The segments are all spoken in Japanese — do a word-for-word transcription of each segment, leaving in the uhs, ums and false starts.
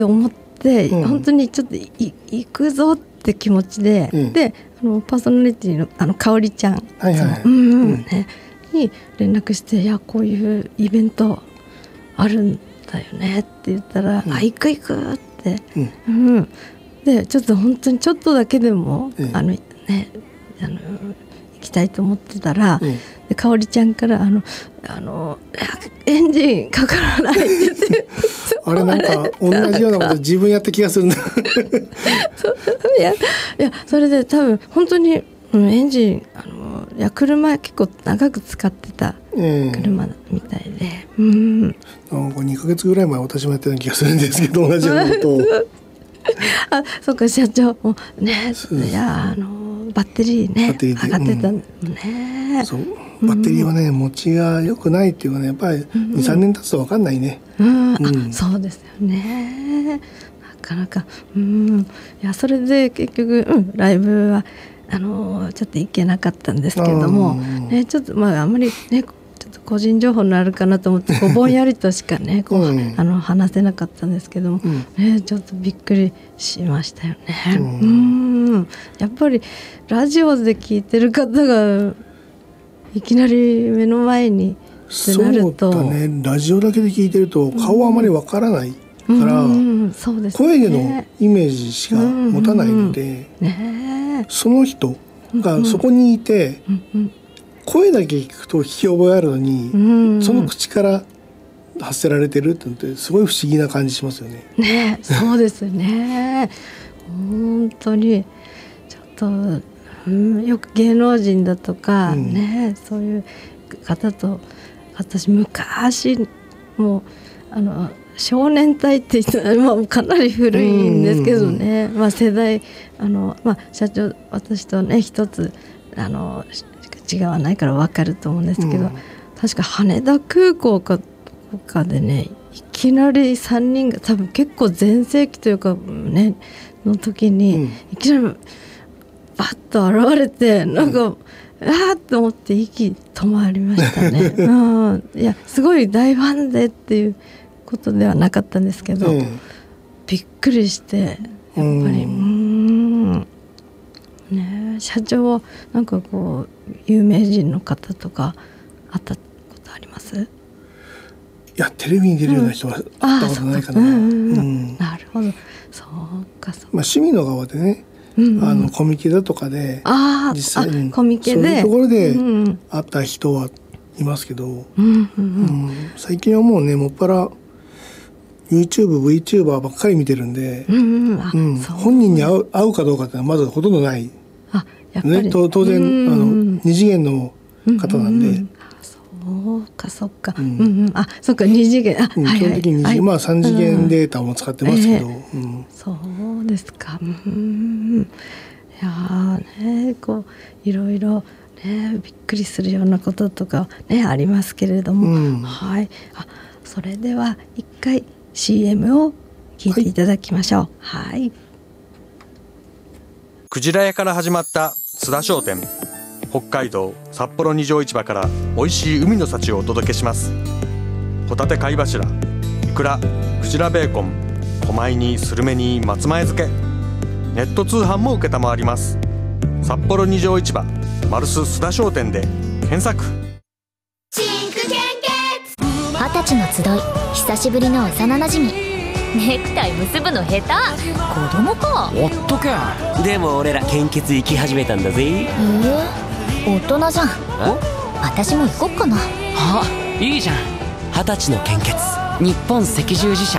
思って、 うん、 本当にちょっとい行くぞって気持ちで、うん、であのパーソナリティのあの香織ちゃん、 はいはいうんうんね、に連絡して、いやこういうイベントあるんだよねって言ったら、うん、あ行く行くって、うんうん、でちょっと本当にちょっとだけでも、うん、あのねあの行きたいと思ってたら、うん、で香織ちゃんからあのあのエンジンかからないって言ってあれなんか同じようなこと自分やった気がするんだいやいやそれで多分本当に、うん、エンジンあのいや車結構長く使ってた車みたいで、うん、 なんかにかげつぐらい前私もやったような気がするんですけど同じようなことをあそうか社長もねいやあのバッテリーね上がってたんね、 うん、そうバッテリーはね、うん、持ちが良くないっていうかねやっぱりにさんねん経つと分かんないね、 うんうん、あそうですよねなかなか、うん、いやそれで結局、うん、ライブはあのちょっと行けなかったんですけども、ね、ちょっとまああんまりねちょっと個人情報になるかなと思ってこうぼんやりとしかねこう、うん、あの話せなかったんですけども、うんね、ちょっとびっくりしましたよね、うん、うんやっぱりラジオで聞いてる方がいきなり目の前にってなるとそうだねラジオだけで聞いてると顔はあまりわからないから、うんうんそうですね、声でのイメージしか持たないので、うんうんね、その人がそこにいて、うんうん、声だけ聞くと聞き覚えあるのに、うんうん、その口から発せられてるってのってすごい不思議な感じしますよね。 ねそうですね本当にちょっと、うん、よく芸能人だとか、うんね、そういう方と私昔もうあの少年隊って言ったら、まあ、かなり古いんですけどね、まあ、世代あの、まあ、社長私とね一つあの違わないから分かると思うんですけど、うん、確か羽田空港かどこかでねいきなりさんにんが多分結構全盛期というかねの時に、うん、いきなりバッと現れてなんか、うん、あーって思って息止まりましたね、うん、いやすごい大ファンでっていうことではなかったんですけど、うん、びっくりしてやっぱり、うん、ね、社長はなんかこう有名人の方とか会ったことあります？ いやテレビに出るような人は会ったことないかな、うんうんうん、 なるほどそうかそうか、 まあ、趣味の側でね、うんうん、あのコミケだとかで実際にコミケでそういうところで会った人はいますけど、うんうんうん、最近はもうねもっぱら YouTube、VTuber ばっかり見てるんで、うんうんうん、本人に会う、会うかどうかってのはまずほとんどない、 あやっぱり、ね、 当然、うんうん、あの二次元の方なんで、うんうんうん、 そうかそうか、うんうん、あそうか二次元あ、 うんはいはい、基本的に二次元、はい、まあ三次元データも使ってますけど、うんえーうん、 そうですか、うん、いやーねこういろいろねびっくりするようなこととかねありますけれども、うん、はいあそれでは一回 シーエム を聞いていただきましょう。はい、はい、 クジラ屋から始まった須田商店、北海道札幌二条市場から美味しい海の幸をお届けします。ホタテ貝柱、イクラ、クジラベーコン、狛江にスルメに松前漬け、ネット通販も受けたまわります。札幌二条市場マルス須田商店で検索。 二十歳の集い、久しぶりの幼なじみ。ネクタイ結ぶの下手、子供か。 おっとけ。でも俺ら献血行き始めたんだぜ。 へえ大人じゃん。私も行こっかな。 あいいじゃん。二十歳の献血、日本赤十字社。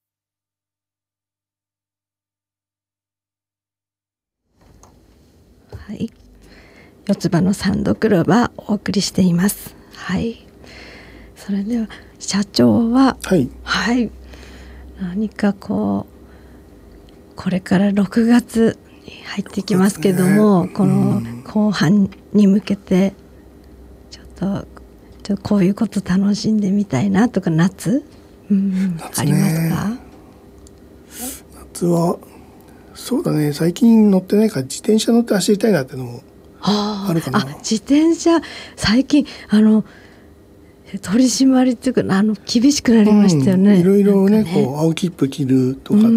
はい、四つ葉のサンドクローバーお送りしています。はい、それでは社長は、はい、はい、何かこうこれからろくがつに入ってきますけども、ね、この後半に向けてちょっと、ちょっとこういうこと楽しんでみたいなとか夏、うん、夏ね、ありますか？ 夏はそうだね、最近乗ってないから自転車乗って走りたいなってのもあるかな。 あ、自転車最近あの取り締まりっていうかあの厳しくなりましたよね。 うん、いろいろね、こう青切符切るとか、